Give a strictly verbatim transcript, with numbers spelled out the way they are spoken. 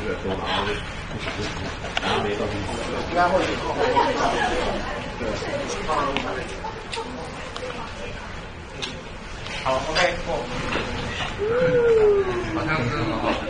的多，然后然后没东西吃。 应该会有。 对。 好 ，OK，过。 好像是很好。